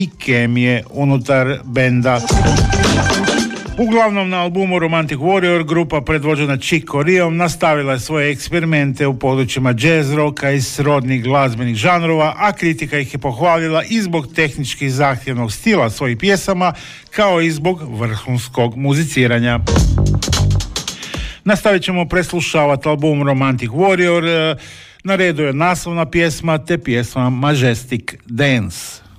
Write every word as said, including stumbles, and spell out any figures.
i kemije unutar benda. Uglavnom na albumu Romantic Warrior grupa predvođena Chick Coreaom nastavila je svoje eksperimente u područjima jazz roka i srodnih glazbenih žanrova, a kritika ih je pohvalila i zbog tehnički zahtjevnog stila svojih pjesama, kao i zbog vrhunskog muziciranja. Nastavit ćemo preslušavati album Romantic Warrior. Na redu je naslovna pjesma te pjesma Majestic Dance.